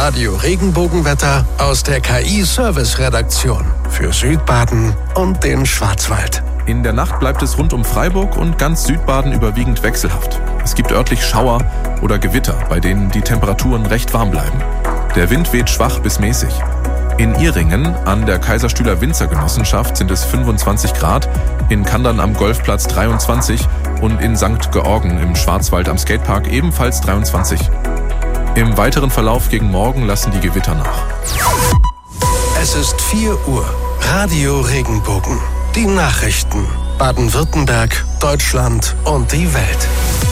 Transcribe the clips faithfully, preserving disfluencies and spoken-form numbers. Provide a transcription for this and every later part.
Radio Regenbogenwetter aus der K I-Service-Redaktion für Südbaden und den Schwarzwald. In der Nacht bleibt es rund um Freiburg und ganz Südbaden überwiegend wechselhaft. Es gibt örtlich Schauer oder Gewitter, bei denen die Temperaturen recht warm bleiben. Der Wind weht schwach bis mäßig. In Ihringen an der Kaiserstühler Winzergenossenschaft sind es fünfundzwanzig Grad, in Kandern am Golfplatz dreiundzwanzig und in Sankt Georgen im Schwarzwald am Skatepark ebenfalls dreiundzwanzig. Im weiteren Verlauf gegen Morgen lassen die Gewitter nach. Es ist vier Uhr. Radio Regenbogen. Die Nachrichten. Baden-Württemberg, Deutschland und die Welt.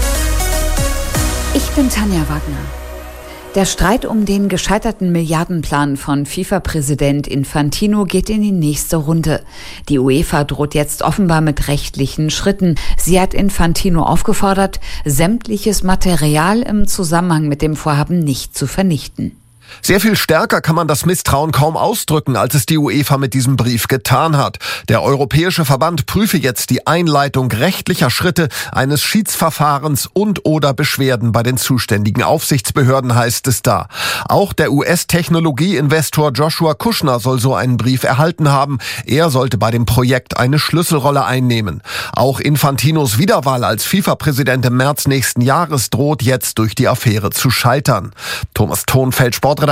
Ich bin Tanja Wagner. Der Streit um den gescheiterten Milliardenplan von FIFA-Präsident Infantino geht in die nächste Runde. Die UEFA droht jetzt offenbar mit rechtlichen Schritten. Sie hat Infantino aufgefordert, sämtliches Material im Zusammenhang mit dem Vorhaben nicht zu vernichten. Sehr viel stärker kann man das Misstrauen kaum ausdrücken, als es die UEFA mit diesem Brief getan hat. Der Europäische Verband prüfe jetzt die Einleitung rechtlicher Schritte, eines Schiedsverfahrens und oder Beschwerden bei den zuständigen Aufsichtsbehörden, heißt es da. Auch der U S-Technologie-Investor Joshua Kushner soll so einen Brief erhalten haben. Er sollte bei dem Projekt eine Schlüsselrolle einnehmen. Auch Infantinos Wiederwahl als FIFA-Präsident im März nächsten Jahres droht jetzt durch die Affäre zu scheitern. Thomas Thonfeld, Sportredaktion.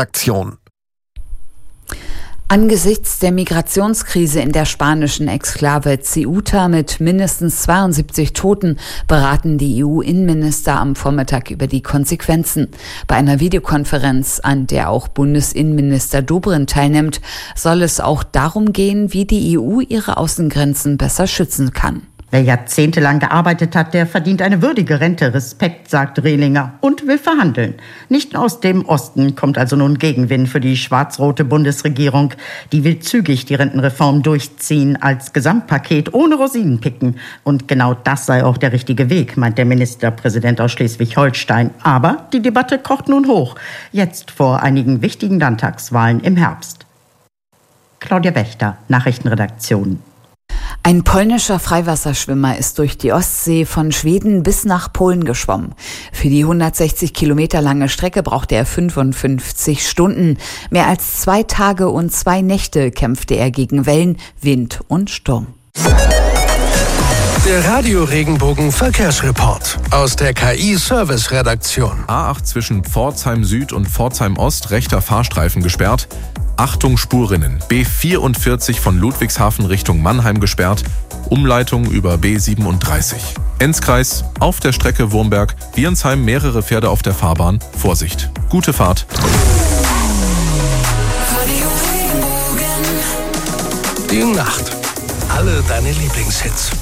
Angesichts der Migrationskrise in der spanischen Exklave Ceuta mit mindestens zweiundsiebzig Toten beraten die E U-Innenminister am Vormittag über die Konsequenzen. Bei einer Videokonferenz, an der auch Bundesinnenminister Dobrindt teilnimmt, soll es auch darum gehen, wie die E U ihre Außengrenzen besser schützen kann. Wer jahrzehntelang gearbeitet hat, der verdient eine würdige Rente. Respekt, sagt Rehlinger und will verhandeln. Nicht aus dem Osten kommt also nun Gegenwind für die schwarz-rote Bundesregierung. Die will zügig die Rentenreform durchziehen als Gesamtpaket ohne Rosinenpicken. Und genau das sei auch der richtige Weg, meint der Ministerpräsident aus Schleswig-Holstein. Aber die Debatte kocht nun hoch. Jetzt vor einigen wichtigen Landtagswahlen im Herbst. Claudia Wächter, Nachrichtenredaktion. Ein polnischer Freiwasserschwimmer ist durch die Ostsee von Schweden bis nach Polen geschwommen. Für die hundertsechzig Kilometer lange Strecke brauchte er fünfundfünfzig Stunden. Mehr als zwei Tage und zwei Nächte kämpfte er gegen Wellen, Wind und Sturm. Der Radio Regenbogen Verkehrsreport aus der K I-Service-Redaktion. A acht zwischen Pforzheim Süd und Pforzheim Ost, rechter Fahrstreifen gesperrt. Achtung Spurrinnen. B vierundvierzig von Ludwigshafen Richtung Mannheim gesperrt. Umleitung über B siebenunddreißig. Enzkreis, auf der Strecke Wurmberg-Wiernsheim mehrere Pferde auf der Fahrbahn. Vorsicht. Gute Fahrt. Die Nacht. Alle deine Lieblingshits.